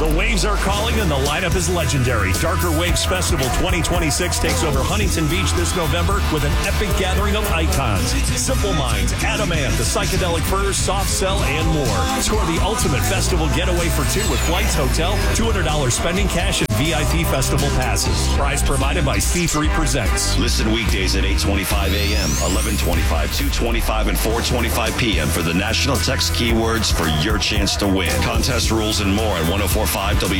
The Waves are calling and the lineup is legendary. Darker Waves Festival 2026 takes over Huntington Beach this November with an epic gathering of icons. Simple Minds, Adamant, The Psychedelic Furs, Soft Cell, and more. Score the ultimate festival getaway for two with flights, hotel, $200 spending cash, and VIP festival passes. Prize provided by C3 Presents. Listen weekdays at 8:25 a.m., 11:25, 2:25, and 4:25 p.m. for the national text keywords for your chance to win. Contest rules and more at 1045 W.